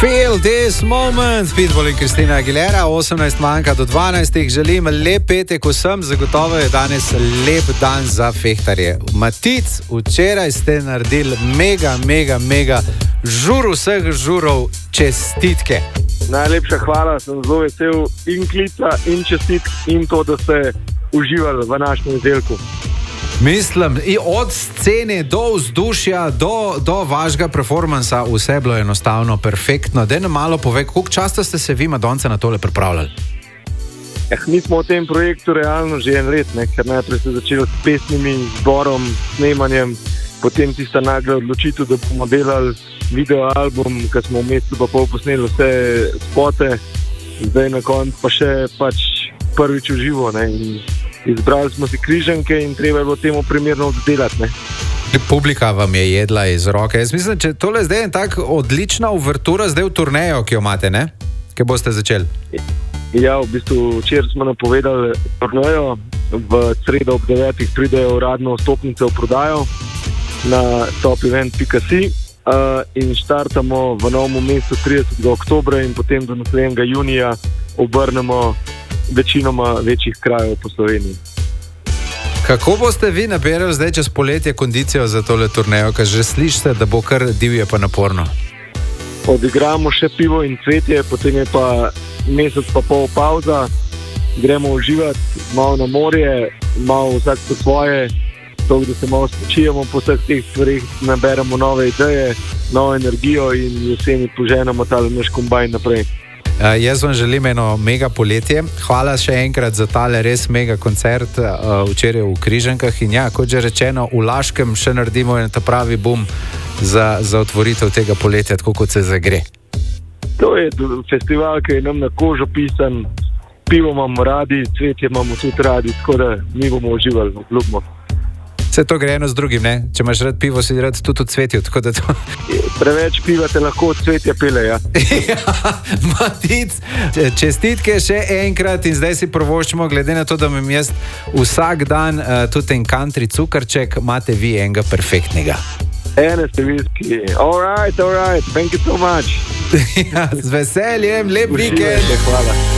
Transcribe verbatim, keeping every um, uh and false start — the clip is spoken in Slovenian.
Feel this moment, Pitbull in Kristina Aguilera, osemnajst manjka do dvanajstih. Želim lep petek vsem, zagotovo je danes lep dan za fehtarje. Matic, včeraj ste naredili mega, mega, mega žur vseh žurov, čestitke. Najlepša hvala, sem zelo vesel in klica in čestitk in to, da ste uživali v našem izdelku. Mislim, od scene do vzdušja, do, do vašega performansa, vse bilo enostavno, perfektno. Daj nam malo povej, koliko časa ste se vi, Madonca, na tole pripravljali? Eh, mi smo v tem projektu realno že en let, ne? Ker najprej se začeli s pesmimi, zborom, snemanjem, potem tista nagla odločitev, da bomo delali videoalbum, ker smo v mesecu pa pol posneli vse spote, zdaj na koncu pa še pač prvič v živo, ne? In izbrali smo si križanke in treba je bilo temu primerno oddelati, ne. Publika vam je jedla iz roke. Jaz mislim, če tole zdaj je tak odlična uvertura zdaj v turnejo, ki jo imate, ne? Kje boste začeli? Ja, v bistvu včeraj smo napovedali turnejo, v sredo ob devetih pridejo uradno vstopnice v prodajo na top event pika si uh, in štartamo v Novem mestu tridesetega oktobra in potem do naslednjega junija obrnemo večinoma večjih krajev po Sloveniji. Kako boste vi nabirali zdaj čez poletje kondicijo za tole turnejo, ker že slišite, da bo kar divje pa naporno? Odigramo še pivo in cvetje, potem je pa mesec pa pol pauza, gremo uživati, malo na morje, malo vsak po svoje, to, da se malo spočijemo po vseh teh stvarih, naberemo nove ideje, novo energijo in jeseni poženemo tale naš kombajn naprej. Uh, jaz vam želim eno mega poletje. Hvala še enkrat za tale res mega koncert uh, včeraj v Križankah in ja, kot že rečeno, v Laškem še naredimo en ta pravi bum za, za otvoritev tega poletja, tako kot se zagre. To je festival, ki je nam na kožo pisan, pivo imamo radi, cvetje imamo tudi radi, tako da mi bomo uživali, obljubimo. Vse to gre eno z drugim, ne? Če imaš rad pivo, si rad tudi v cvetju, tako da to... Preveč piva te lahko od cvetja pele, ja. Ja, Matic, čestitke še enkrat in zdaj si prvoščimo, glede na to, da imam jaz vsak dan uh, tudi en country cukrček, imate vi enega perfektnega. Ene ste viski. All right, all right, thank you so much. Ja, z veseljem, lep Uživajte, vikend. hvala.